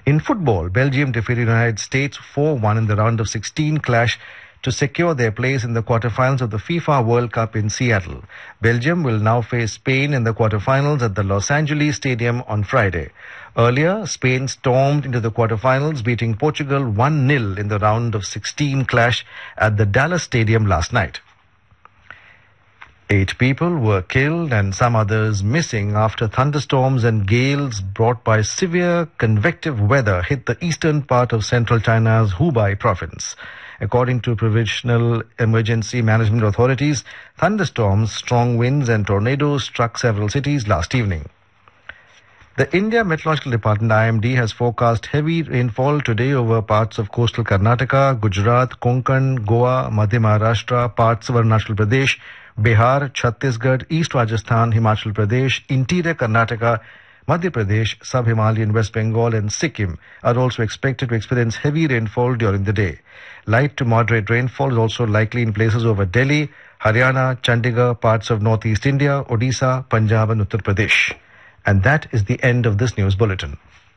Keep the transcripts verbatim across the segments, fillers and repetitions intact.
In football, Belgium defeated the United States four one in the round of sixteen clash to secure their place in the quarterfinals of the FIFA World Cup in Seattle. Belgium will now face Spain in the quarterfinals at the Los Angeles Stadium on Friday. Earlier, Spain stormed into the quarterfinals, beating Portugal one nil in the round of sixteen clash at the Dallas Stadium last night. Eight people were killed and some others missing after thunderstorms and gales brought by severe convective weather hit the eastern part of central China's Hubei province. According to provincial emergency management authorities, thunderstorms, strong winds and tornadoes struck several cities last evening. The India Meteorological Department I M D has forecast heavy rainfall today over parts of coastal Karnataka, Gujarat, Konkan, Goa, Madhya Maharashtra, parts of Arunachal Pradesh, Bihar, Chhattisgarh, East Rajasthan, Himachal Pradesh, interior Karnataka, Madhya Pradesh, Sub-Himalayan West Bengal and Sikkim are also expected to experience heavy rainfall during the day. Light to moderate rainfall is also likely in places over Delhi, Haryana, Chandigarh, parts of northeast India, Odisha, Punjab and Uttar Pradesh. And that is the end of this news bulletin.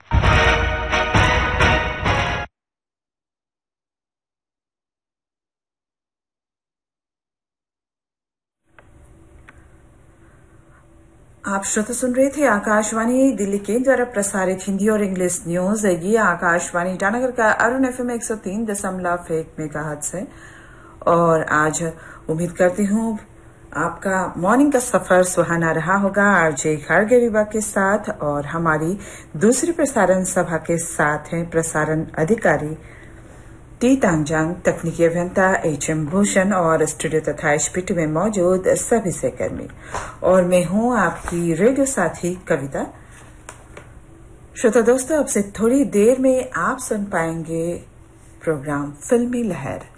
आप श्रोता सुन रहे थे आकाशवाणी दिल्ली के द्वारा प्रसारित हिंदी और English news. ये आकाशवाणी ईटानगर का अरुण एफएम एक सौ तीन दशमलव एक मेगाहर्ट्ज है और आज उम्मीद करती हूँ आपका मॉर्निंग का सफर सुहाना रहा होगा आरजे खारगेरीबा के साथ और हमारी दूसरी प्रसारण सभा के साथ हैं प्रसारण अधिकारी टी तांजांग, तकनीकी अभियंता एच एम भूषण और स्टूडियो तथा एचपीटी में मौजूद सभी सहकर्मी और मैं हूं आपकी रेडियो साथी कविता। श्रोता दोस्तों, अब से थोड़ी देर में आप सुन पाएंगे प्रोग्राम फिल्मी लहर।